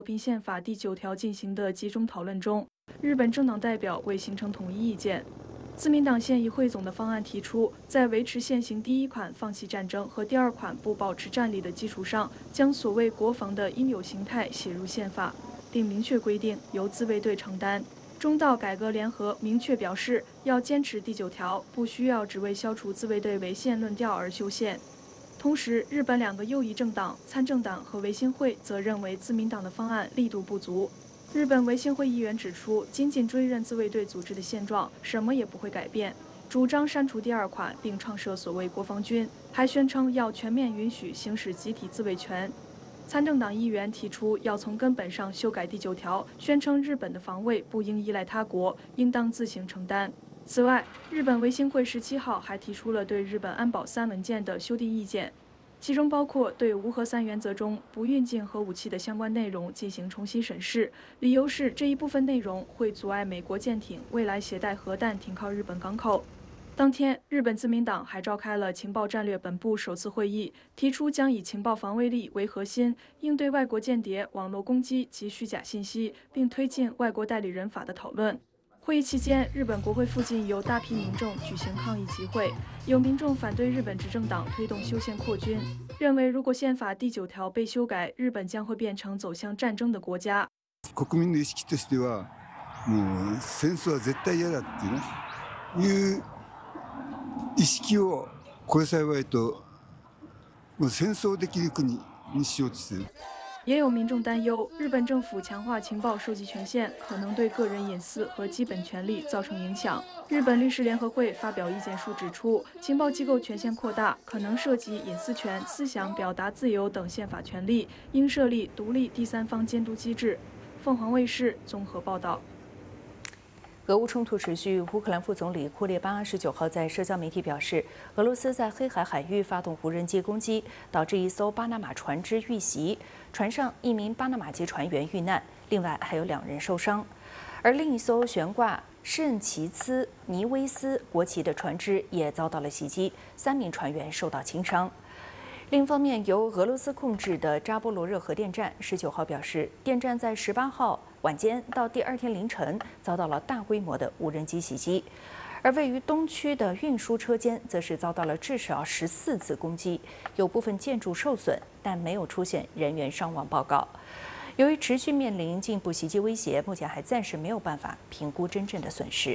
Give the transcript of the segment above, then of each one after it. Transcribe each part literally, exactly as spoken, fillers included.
并宪法第九条进行的集中讨论中，日本政党代表未形成统一意见。自民党现已汇总的方案提出，在维持现行第一款放弃战争和第二款不保持战力的基础上，将所谓国防的应有形态写入宪法，并明确规定由自卫队承担。中道改革联合明确表示，要坚持第九条，不需要只为消除自卫队违宪论调而修宪。同时，日本两个右翼政党参政党和维新会则认为自民党的方案力度不足。日本维新会议员指出，仅仅追认自卫队组织的现状，什么也不会改变，主张删除第二款并创设所谓国防军，还宣称要全面允许行使集体自卫权。参政党议员提出要从根本上修改第九条，宣称日本的防卫不应依赖他国，应当自行承担。此外，日本维新会十七号还提出了对日本安保三文件的修订意见，其中包括对无核三原则中不运进核武器的相关内容进行重新审视，理由是这一部分内容会阻碍美国舰艇未来携带核弹停靠日本港口。当天，日本自民党还召开了情报战略本部首次会议，提出将以情报防卫力为核心，应对外国间谍、网络攻击及虚假信息，并推进外国代理人法的讨论。会议期间，日本国会附近有大批民众举行抗议集会，有民众反对日本执政党推动修宪扩军，认为如果宪法第九条被修改，日本将会变成走向战争的国家。 国民の意識としては、もう戦争は絶対嫌だっていうね、いう意識をこれ幸いと、もう戦争できる国にしようとしている。 也有民众担忧，日本政府强化情报收集权限，可能对个人隐私和基本权利造成影响。日本律师联合会发表意见书指出，情报机构权限扩大，可能涉及隐私权、思想表达自由等宪法权利，应设立独立第三方监督机制。凤凰卫视综合报道。 俄乌冲突持续，乌克兰副总理库列巴十九号在社交媒体表示，俄罗斯在黑海海域发动无人机攻击，导致一艘巴拿马船只遇袭，船上一名巴拿马籍船员遇难，另外还有两人受伤。而另一艘悬挂圣齐兹尼威斯国旗的船只也遭到了袭击，三名船员受到轻伤。另一方面，由俄罗斯控制的扎波罗热核电站十九号表示，电站在十八号晚间到第二天凌晨遭到了大规模的无人机袭击，而位于东区的运输车间则是遭到了至少十四次攻击，有部分建筑受损，但没有出现人员伤亡报告。由于持续面临进一步袭击威胁，目前还暂时没有办法评估真正的损失。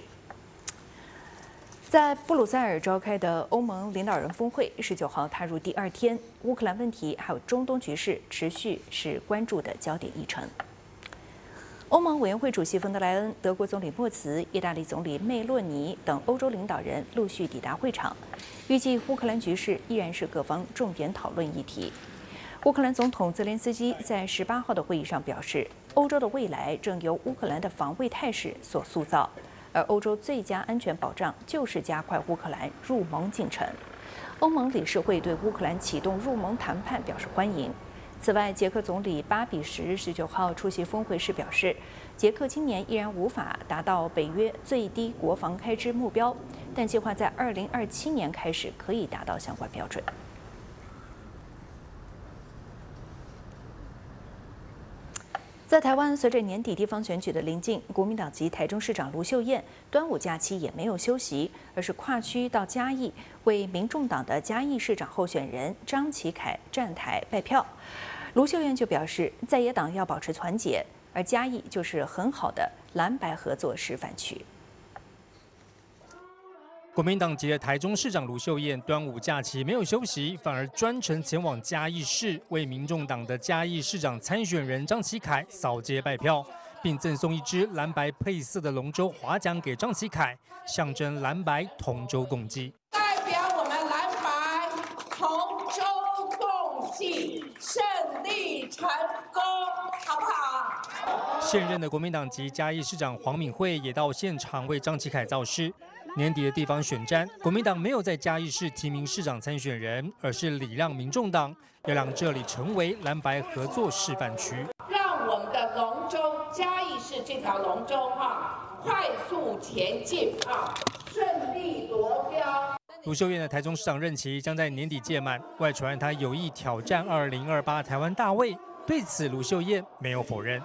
在布鲁塞尔召开的欧盟领导人峰会十九号踏入第二天，乌克兰问题还有中东局势持续是关注的焦点议程。欧盟委员会主席冯德莱恩、德国总理默茨、意大利总理梅洛尼等欧洲领导人陆续抵达会场，预计乌克兰局势依然是各方重点讨论议题。乌克兰总统泽连斯基在十八号的会议上表示，欧洲的未来正由乌克兰的防卫态势所塑造。而欧洲最佳安全保障就是加快乌克兰入盟进程。欧盟理事会对乌克兰启动入盟谈判表示欢迎。此外，捷克总理巴比什十九号出席峰会时表示，捷克今年依然无法达到北约最低国防开支目标，但计划在二零二七年开始可以达到相关标准。在台湾，随着年底地方选举的临近，国民党籍台中市长卢秀燕端午假期也没有休息，而是跨区到嘉义为民众党的嘉义市长候选人张启凯站台拜票。卢秀燕就表示，在野党要保持团结，而嘉义就是很好的蓝白合作示范区。 国民党籍的台中市长卢秀燕端午假期没有休息，反而专程前往嘉义市，为民众党的嘉义市长参选人张启凯扫街拜票，并赠送一支蓝白配色的龙舟划桨给张启凯，象征蓝白同舟共济。 代表我们蓝白同舟共济，胜利成功，好不好？ 现任的国民党籍嘉义市长黄敏惠也到现场为张启凯造势。年底的地方选战，国民党没有在嘉义市提名市长参选人，而是礼让民众党，要让这里成为蓝白合作示范区， 让我们的龙舟嘉义市这条龙舟哈快速前进啊，顺利夺标。 卢秀燕的台中市长任期将在年底届满，外传她有意挑战二零二八台湾大位， 对此，卢秀燕没有否认。